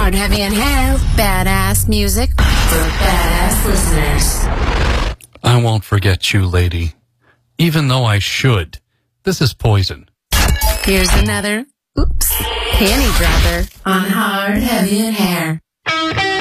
Hard, Heavy, and Hair. Badass music for badass listeners. I won't forget you, lady. Even though I should. This is Poison. Here's another, panty dropper on Hard, Heavy, and Hair.